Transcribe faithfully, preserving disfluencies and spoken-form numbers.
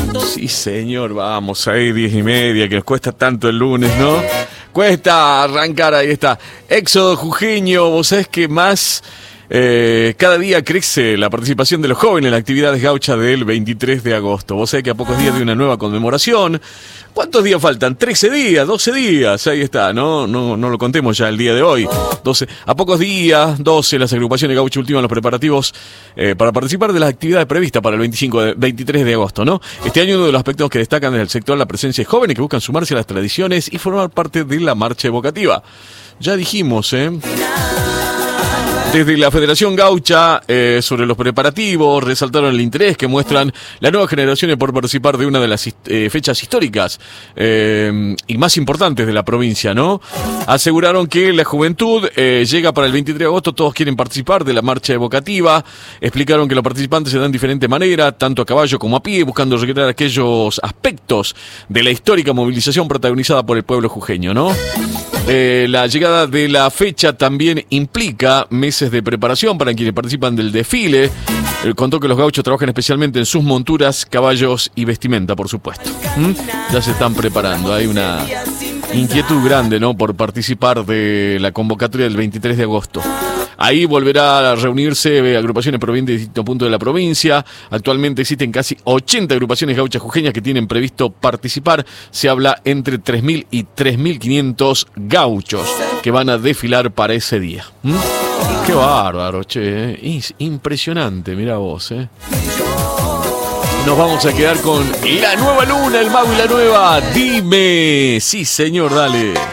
Sí, señor, vamos ahí, diez y media, que nos cuesta tanto el lunes, ¿no? Cuesta arrancar, ahí está. Éxodo jujeño, vos sabés que más... Eh, cada día crece la participación de los jóvenes en las actividades gauchas del veintitrés de agosto. Vos sabés que a pocos días de una nueva conmemoración. ¿Cuántos días faltan? trece días, doce días, ahí está, ¿no? No, no lo contemos ya el día de hoy. doce, a pocos días, doce, las agrupaciones gauchas ultiman los preparativos eh, para participar de las actividades previstas para el veinticinco de, veintitrés de agosto, ¿no? Este año uno de los aspectos que destacan desde el sector la presencia de jóvenes que buscan sumarse a las tradiciones y formar parte de la marcha evocativa. Ya dijimos, ¿eh? Desde la Federación Gaucha, eh, sobre los preparativos, resaltaron el interés que muestran las nuevas generaciones por participar de una de las eh, fechas históricas eh, y más importantes de la provincia, ¿no? Aseguraron que la juventud eh, llega para el veintitrés de agosto, todos quieren participar de la marcha evocativa. Explicaron que los participantes se dan de diferente manera, tanto a caballo como a pie, buscando recrear aquellos aspectos de la histórica movilización protagonizada por el pueblo jujeño, ¿no? Eh, la llegada de la fecha también implica meses de preparación para quienes participan del desfile. Eh, contó que los gauchos trabajan especialmente en sus monturas, caballos y vestimenta, por supuesto. ¿Mm? Ya se están preparando. Hay una inquietud grande, ¿no?, por participar de la convocatoria del veintitrés de agosto. Ahí volverá a reunirse agrupaciones provenientes de distintos puntos de la provincia. Actualmente existen casi ochenta agrupaciones gauchas jujeñas que tienen previsto participar. Se habla entre tres mil y tres mil quinientos gauchos que van a desfilar para ese día. ¿Mm? Qué bárbaro, che. ¿eh? Es impresionante, mira vos, ¿eh? Nos vamos a quedar con la nueva luna, el mago y la nueva. Dime. Sí, señor, dale.